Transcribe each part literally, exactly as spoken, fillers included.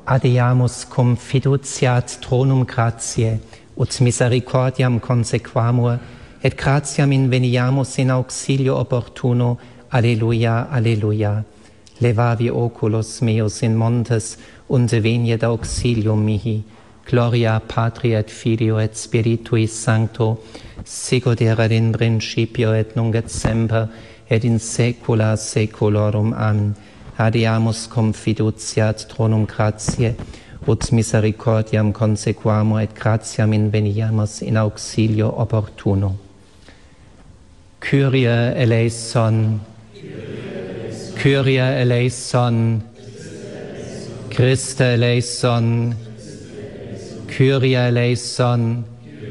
Adiamus cum fiduciat tronum gratiae, ut misericordiam consequamur, et gratiam inveniamus in auxilio opportuno. Alleluia, alleluia. Levavi oculos meus in montes, unde veniet auxilium mihi. Gloria Patri et Filio et Spiritui Sancto, sicut erat in principio et nunc et semper, et in saecula saeculorum. Amen. Adiamus cum fiduciat tronum gratiae, ut misericordiam consequamur, et gratiam inveniamus in auxilio opportuno. Kyrie eleison, Kyrie eleison, Christe eleison, Kyrie eleison,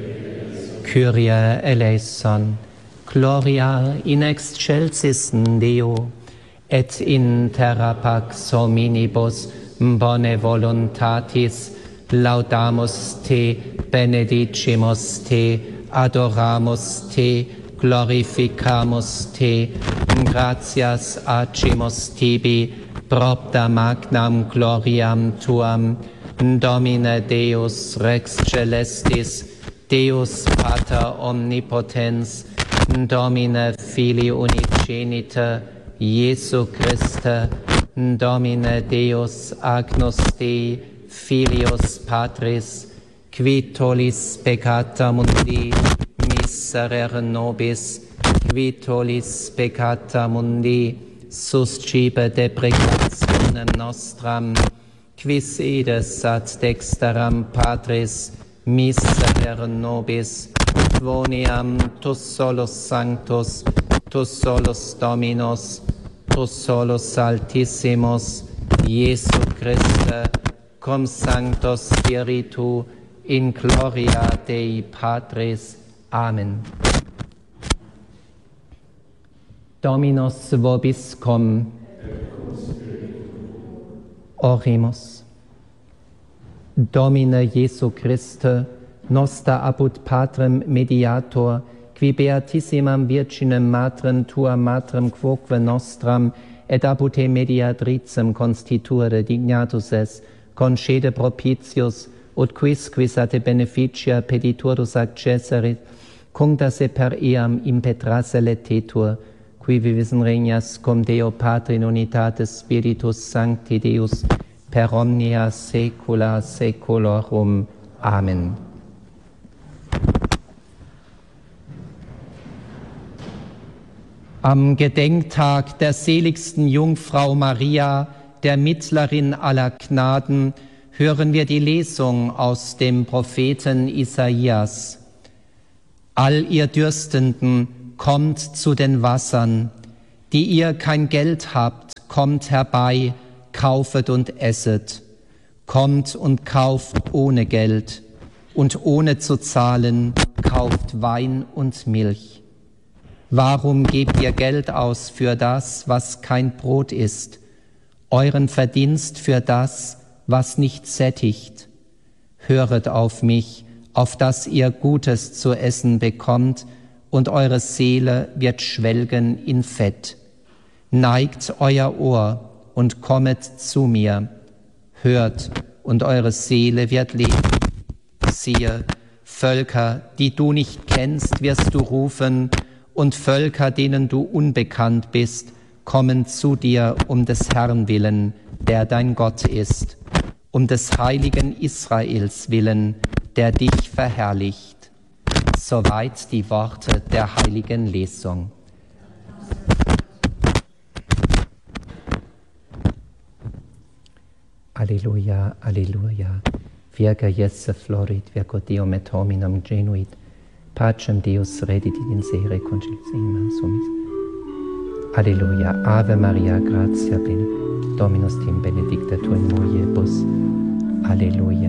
Kyrie eleison. Gloria in excelsis Deo, et in terra pax hominibus bone voluntatis. Laudamus te, benedicimus te, adoramus te, glorificamus te, gratias acimus tibi, propter magnam gloriam tuam, Domine Deus Rex Celestis, Deus Pater Omnipotens, Domine Filii Unigenite, Iesu Christe, Domine Deus Agnus Dei, Filius Patris, qui tollis peccata mundi, miserere nobis, qui tollis peccata mundi, suscipe deprecationem nostram, quis edes ad dexteram Patris, miserere nobis, quoniam tu solus sanctus, tu solus Dominus, tu solus Altissimus, Iesu Christe, cum Sancto Spiritu, in gloria Dei Patris. Amen. Dominus vobiscum. Oremus. Domine Iesu Christe, noster apud Patrem mediator, qui beatissimam virginem matrem tua matrem quoque nostram, et apud te mediatricem constituere dignatus es, concede propitius, ut quis quis a te beneficia pediturus accesserit, cunctas e per eam impetrasse letetur, qui vivis in regnas cum Deo Patri in unitatis Spiritus Sancti Deus, per omnia saecula saeculorum. Amen. Am Gedenktag der seligsten Jungfrau Maria, der Mittlerin aller Gnaden, hören wir die Lesung aus dem Propheten Isaias. All ihr Dürstenden, kommt zu den Wassern, die ihr kein Geld habt, kommt herbei, kaufet und esset. Kommt und kauft ohne Geld, und ohne zu zahlen, kauft Wein und Milch. Warum gebt ihr Geld aus für das, was kein Brot ist, euren Verdienst für das, was nicht sättigt? Höret auf mich, auf dass ihr Gutes zu essen bekommt, und eure Seele wird schwelgen in Fett. Neigt euer Ohr und kommet zu mir. Hört, und eure Seele wird leben. Siehe, Völker, die du nicht kennst, wirst du rufen, und Völker, denen du unbekannt bist, kommen zu dir um des Herrn willen, der dein Gott ist, um des heiligen Israels willen, der dich verherrlicht. Soweit die Worte der heiligen Lesung. Alleluia, alleluia. Virga jesse florit, virgo Deo met hominum genuit. Pacem Deus redit in se reconciliationem sumis. Alleluia. Ave Maria, gratia plena, Dominus tem benedicta tu in mulieribus. Alleluia.